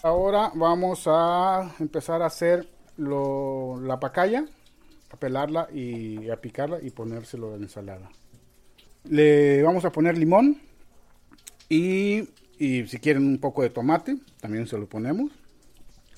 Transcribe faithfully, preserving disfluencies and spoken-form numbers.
Ahora vamos a empezar a hacer lo, la pacaya, a pelarla y a picarla y ponérselo en la ensalada. Le vamos a poner limón y, y si quieren un poco de tomate, también se lo ponemos.